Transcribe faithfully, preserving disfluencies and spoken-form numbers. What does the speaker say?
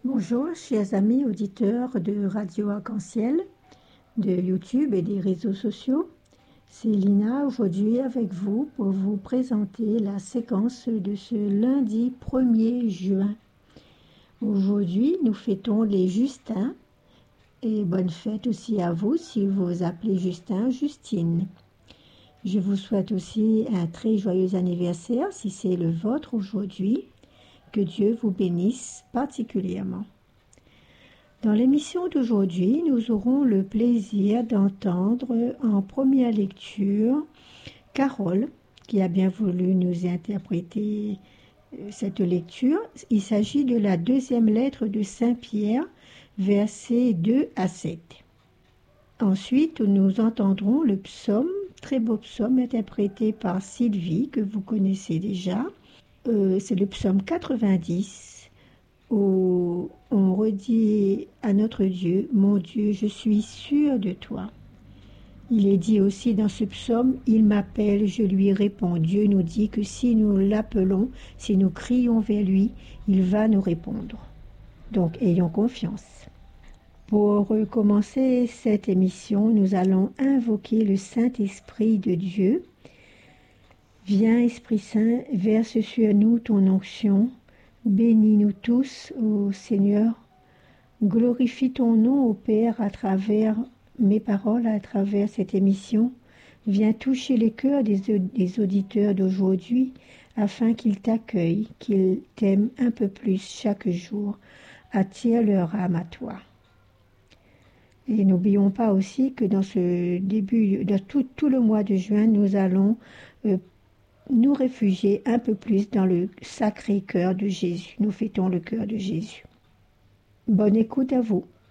Bonjour, chers amis auditeurs de Radio Arc-en-Ciel, de YouTube et des réseaux sociaux. C'est Lina aujourd'hui avec vous pour vous présenter la séquence de ce lundi premier juin. Aujourd'hui, nous fêtons les Justins et bonne fête aussi à vous si vous vous appelez Justin, Justine. Je vous souhaite aussi un très joyeux anniversaire si c'est le vôtre aujourd'hui. Que Dieu vous bénisse particulièrement. Dans l'émission d'aujourd'hui, nous aurons le plaisir d'entendre en première lecture Carole, qui a bien voulu nous interpréter cette lecture. Il s'agit de la deuxième lettre de Saint Pierre, versets deux à sept. Ensuite, nous entendrons le psaume, très beau psaume interprété par Sylvie, que vous connaissez déjà. Euh, c'est le psaume quatre-vingt-dix, où on redit à notre Dieu, « Mon Dieu, je suis sûr de toi ». Il est dit aussi dans ce psaume, « Il m'appelle, je lui réponds ». Dieu nous dit que si nous l'appelons, si nous crions vers lui, il va nous répondre. Donc, ayons confiance. Pour commencer cette émission, nous allons invoquer le Saint-Esprit de Dieu. Viens, Esprit Saint, verse sur nous ton onction. Bénis-nous tous, ô Seigneur. Glorifie ton nom, ô Père, à travers mes paroles, à travers cette émission. Viens toucher les cœurs des, des auditeurs d'aujourd'hui, afin qu'ils t'accueillent, qu'ils t'aiment un peu plus chaque jour. Attire leur âme à toi. Et n'oublions pas aussi que dans ce début, dans tout, tout le mois de juin, nous allons euh, nous réfugier un peu plus dans le sacré cœur de Jésus. Nous fêtons le cœur de Jésus. Bonne écoute à vous.